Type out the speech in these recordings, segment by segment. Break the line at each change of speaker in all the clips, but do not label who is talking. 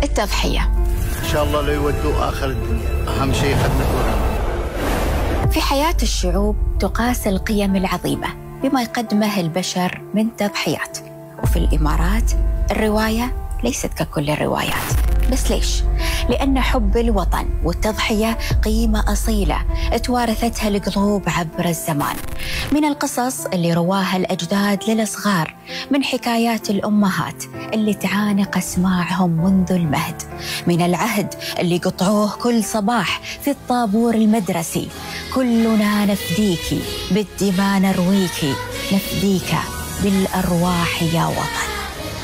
التضحية.
إن شاء الله لا يودوا آخر الدنيا، أهم شيء خدمة.
في حياة الشعوب تقاس القيم العظيمة بما يقدمه البشر من تضحيات، وفي الإمارات الرواية ليست ككل الروايات. بس ليش؟ لأن حب الوطن والتضحية قيمة أصيلة توارثتها القلوب عبر الزمان، من القصص اللي رواها الأجداد للصغار، من حكايات الأمهات اللي تعانق أسماعهم منذ المهد، من العهد اللي قطعوه كل صباح في الطابور المدرسي: كلنا نفديكي بالدماء نرويكي، نفديك بالأرواح يا وطن.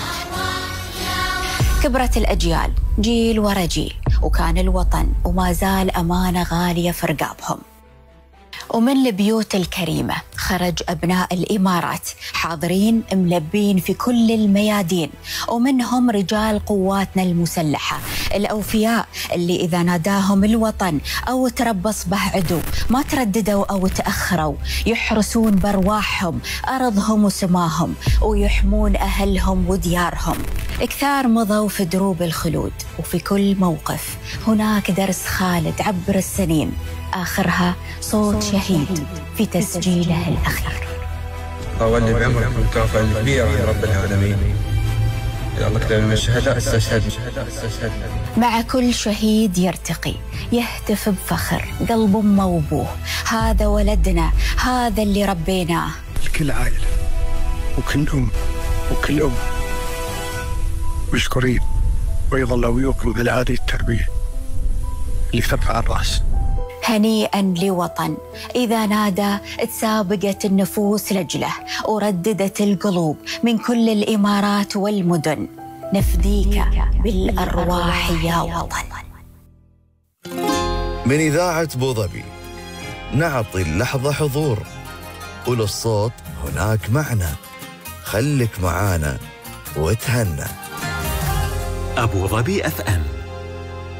كبرت الأجيال جيل ورا جيل، وكان الوطن وما زال أمانة غالية في رقابهم. ومن البيوت الكريمة خرج أبناء الإمارات حاضرين ملبين في كل الميادين، ومنهم رجال قواتنا المسلحة الأوفياء اللي إذا ناداهم الوطن أو تربص به عدو ما ترددوا أو تأخروا، يحرسون بأرواحهم أرضهم وسماهم، ويحمون أهلهم وديارهم. كثار مضوا في دروب الخلود، وفي كل موقف هناك درس خالد عبر السنين، آخرها صوت شهيد في تسجيله الأخير.
أولي بعمرك مكافأة كبيرة يا رب العالمين. يا الله كتب من الشهداء استشهد.
مع كل شهيد يرتقي يهتف بفخر قلب أمه وأبوه: هذا ولدنا، هذا اللي ربيناه.
لكل عائلة وكل أم وكل أم مشكورين، ويظل ويوكم على هذه التربية اللي ترفع الرأس.
هنيئا لوطن إذا نادى تسابقت النفوس لجله، ورددت القلوب من كل الإمارات والمدن: نفديك بالأرواح يا وطن.
من إذاعة أبوظبي نعطي اللحظة حضور، وللصوت هناك معنى. خلك معانا وتهنى.
أبوظبي FM.